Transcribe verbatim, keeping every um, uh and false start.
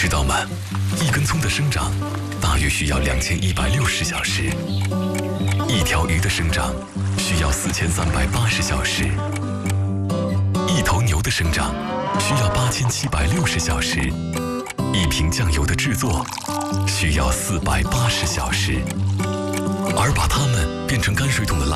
知道吗？一根葱的生长大约需要两千一百六十小时，一条鱼的生长需要四千三百八十小时，一头牛的生长需要八千七百六十小时，一瓶酱油的制作需要四百八十小时，而把它们变成泔水桶的